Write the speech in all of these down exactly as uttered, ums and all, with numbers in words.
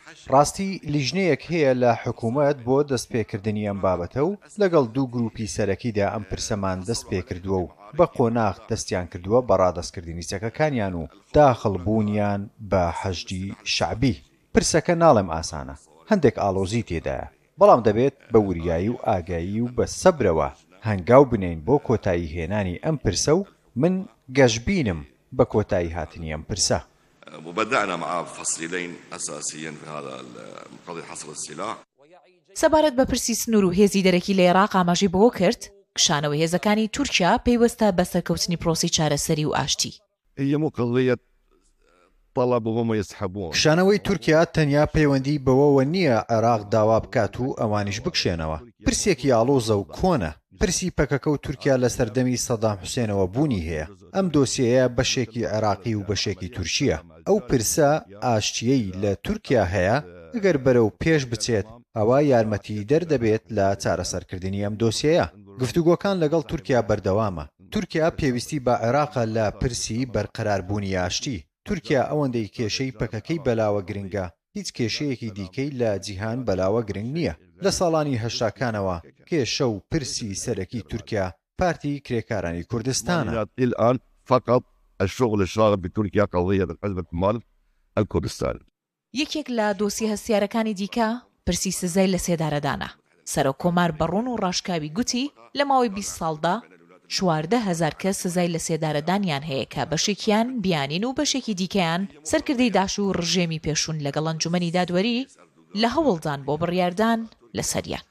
ڕاستی لیژنەیەک هەیە لە حکوومەت بۆ دەستپێکردنی ئەم بابەتە و لەگەڵ دوو گروپی سەرەکیدا ئەم پرسەمان دەست پێ کردووە و بە قۆناغ دەستیان کردووە بە ڕادەستکردنی سەکەکانیان و داخڵبوونیان بە حەشدی شەعبی. پرسەکە ناڵێم ئاسانە، هەندێک ئاڵۆزی تێدایە، بەڵام دەبێت بە وریایی و ئاگایی و بە سەبرەوە هەنگاو بنین بۆ کۆتایی هێنانی ئەم پرسە و من گەشببینم بە کۆتایی هاتنی ئەم پرسە. وبدأنا مع فصيلين أساسيين في هذا قضية حصر السلاح. سەبارەت بە پرسی سنوور و هێزی دەرەکی لە عێراق ئاماژەی بۆ کرد، کشانەوەی هێزەکانی تورکیا پێیوەستە بە سەرکەوتنی پرۆسی چارەسەری و ئاشتی. هي مو قضية طلب وهم يسحبون. کشانەوەی تورکیا تەنیا پەیوەندی بەوەوە نییە عێراق داوا بکات و ئەوانیش بکشێنەوە. پرسێکی ئاڵۆزە و کۆنە. پرسی پەکەکە و تورکیا لە سەردەمی سەدام حوسێنەوە بوونی هەیە. ئەم دۆسیەیە بەشێکی عێراقی و بەشێکی تورکیە. ئەو پرسە ئاشتیەی لە تورکیا هەیە، ئەگەر بەرەو پێش بچێت ئەوە یارمەتی دەردەبێت لە چارەسەرکردنی ئەم دۆسیەیە. گفتوگۆکان لەگەڵ تورکیا بەردەوامە. تورکیا پێویستی بە عێراقە لە پرسی بەرقەراربوونی ئاشتی. تورکیا ئەوەندەی کێشەی پەکەکەی بەلاوە گرنگە، هیچ کێشەیەکی دیکەی لە جیهان بەلاوە گرنگ نییە. لە ساڵانی هەشتاکانەوە کێشە و پرسی سەرەکی تورکیا پارتی کرێکارانی کوردستانە. الآن فقط الشغل الشاغل بتركيا قضية الحزب الكمال الكردستاني. یەکێک لە دۆسی هەستیارەکانی دیکە پرسی سزای لە سێدارەدانە. سەرۆک کۆمار بەڕوون و ڕاشکاوی گوتی لە ماوەی بیست ساڵدا چواردە هەزار کەس سزای لە سێدارەدانیان هەیە کە بەشێکیان بیانین و بەشێکی دیکەیان سەرکردەی داش و ڕژێمی پێشوون لەگەڵ ئەنجومەنی دادوەری لە هەوڵدان بۆ بڕیاردان لە سەریان.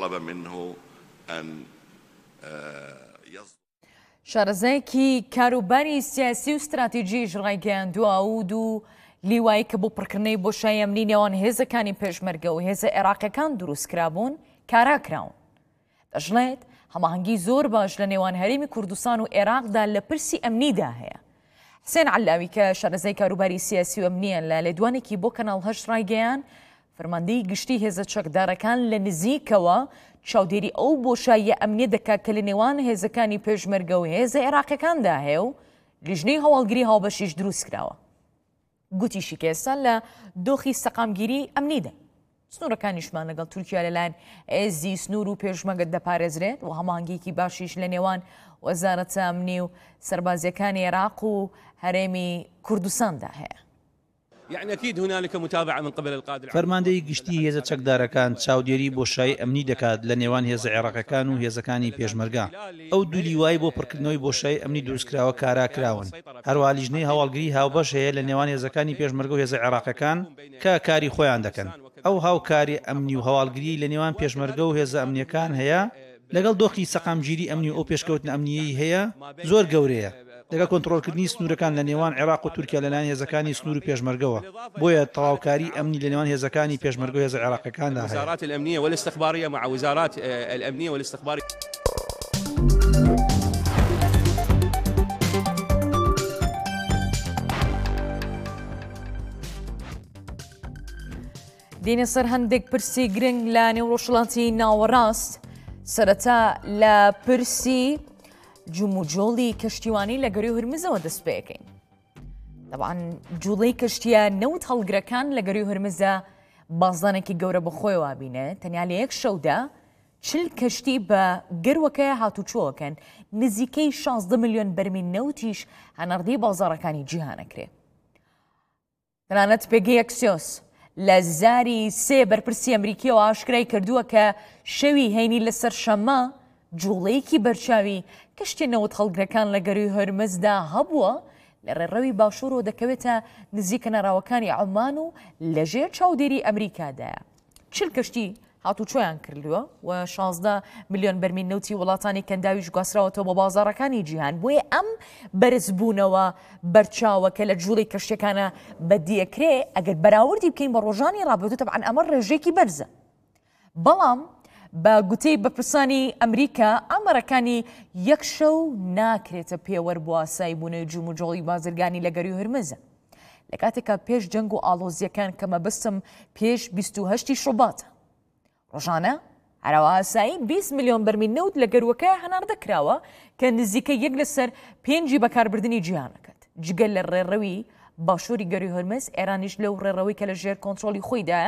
شارەزایەکی کاروباری سیاسی و استراتیژیش ڕایگەیاندووە و دوو لیوایی کە بۆ پڕکردنەوەی بۆشایی ئەمنی نێوان هێزەکانی پێشمەرگە و هێزە عێراقیەکان دروستکرابوون کاراکراون. دەژڵێت هەماهەنگی زۆر باش لە نێوان هەرێمی کوردستان و عێراقدا لە پرسی ئەمنیدا هەیە. حسێن عەلاوی کە شارەزای کاروباری سیاسی و ئەمنیە لە لێدوانێکی بۆ کەناڵ هەشت ڕایگەیان، فەرماندەی گشتی هێزە چەکدارەکان لە نزیکەوە چاودێری ئەو بۆشاییە ئەمنیە دەکات کە لە نێوان هێزەکانی پێشمەرگە و هێزە عێراقیەکاندا هەیە و لیژنەی هەواڵگری هاوبەشیش دروست کراوە. گوتیشی کە ئێستا لە دۆخی سەقامگیری ئەمنیدا. سنوورەکانیشمان لەگەڵ تورکیا لەلایەن ئێزی سنوور و پێشمەرگە دەپارێزرێت و هەماهەنگێکی باشیش لە نێوان وەزارەتە ئەمنی و سەربازیەکانی عێراق و هەرێمی کوردستاندا هەیە. يعني أكيد هنالك متابعة من قبل القادة. فەرماندەی گشتی هێزە چەکدارەکان چاودێری بۆشایی ئەمنی دەکات لە نێوان هێزە عێراقیەکان و هێزەکانی پێشمەرگە. ئەو دوو لیوای بۆ پڕکردنەوەی بۆشایی ئەمنی دروستکراوە کاراکراون. هەروە لیژنەی هەواڵگری هاوبەش هەیە لە نێوان هێزەکانی پێشمەرگە و هێزە عێراقیەکان کە کاری خۆیان دەکەن. ئەو هاوکاری ئەمنی و هەواڵگری لە نێوان پێشمەرگە و هێزە ئەمنیەکان هەیە، لەگەڵ دۆخی سەقامگیری ئەمنی و ئەو پێشکەوتن ئەمنیەی هەیە زۆر گەورەیە. لەگەڵ کۆنتڕۆڵکردنی سنوورەکان لە نێوان عێراق و تورکیا لەلایەن هێزەکانی سنوور و پێشمەرگەوە، بۆیە تەواوکاری ئەمنی لە نێوان هێزەکانی پێشمەرگە و هێزە عێراقیەکاندا هەیە. وزارات الأمنية والاستخبارية مع وزارات الأمنية والاستخبارية. دینە سەر هەندێک پرسی گرنگ لە نێوڕۆژهەڵاتی ناوەڕاست، سەرەتا لە پرسی جوموجۆڵی کەشتیوانی لە گەڕی هورمزەوە دەست پێەکەین. طبعاً جوڵەی کەشتیە نەوت هەڵگرەکان لە گەڕی هورمزە بازدانێکی گەورە بەخۆیەوە بینێ. تەنیا لە یەک شەودا چل کەشتی بە گەروەکەیە هاتوچۆکەن، نزیکەی شازدە ملیۆن بەرمیل نەوتیش هەناردەی بازاڕەکانی جیهانەکرێ. تەنانەت پێگەی ئەکسیۆس لە زاری سێ بەرپرسی ئەمریکیەوە ئاشکرای کردووە کە شەوی هەینی لەسەر شەمە جوڵەیەکی بەرچاوی کەشتی نەوت هەڵگرەکان لە گەڕی هۆرمزدا هەبووە لە ڕێڕەوی باشوورەوە دەکەوێتە نزیکە نەراوەکانی عومان و لەژێر چاودێری ئەمریکادایە. چل کەشتی هاتوچۆیان کردووە و شازدە ملیۆن بەرمیل نەوتی وڵاتانی کەنداویش گواستراوەتەوە بۆ بازاڕەکانی جیهان. بۆیە ئەم بەرزبوونەوە بەرچاوە کە لە جوڵی کەشتەکانە بەدیەکرێ ئەگەر بەراوردی بکەین بە ڕۆژانی ڕابردوو تەبعاً ئەمە ڕێژێکی بەرزە. بەڵام بە گوتەی بەپرسانی ئەمریکا ئامەرەکانی یەک شەو ناکرێتە پێوەەر بۆ ئاساییبوونەوەی جوموجۆڵی بازرگانی لە گەڕی هورمزە. لە کاتێکە پێش جەنگ و ئاڵۆزیەکان کە مەبەستم پێش بیست و هەشتی شوباتە. ڕۆژانە هەراوە ئاسایی بیست ملیۆن بەرمیل نەوت لە گەروەکە هەنار دەکراوە کە نزیکە یەک لەسەر پێنجی بەکاربردنی جیهانەکەت. جگەل لە ڕێڕەوی باشووری گەڕی هورمز، ئێرانیش لەو ڕێڕەوەی کە لە ژێر کۆنتڕۆلی خۆیدایە